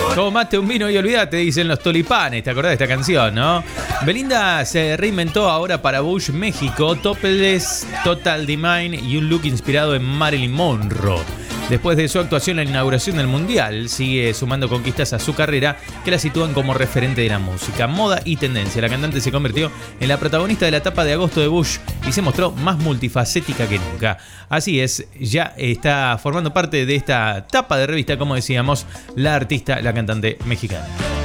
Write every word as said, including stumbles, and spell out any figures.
Tomate un vino y olvídate, dicen los tulipanes. ¿Te acordás de esta canción, no? Belinda se reinventó ahora para Bush México, Topless, Total Divine y un look inspirado en Marilyn Monroe. Después de su actuación en la inauguración del Mundial, sigue sumando conquistas a su carrera que la sitúan como referente de la música, moda y tendencia. La cantante se convirtió en la protagonista de la etapa de agosto de Bush y se mostró más multifacética que nunca. Así es, ya está formando parte de esta tapa de revista, como decíamos, la artista, la cantante mexicana.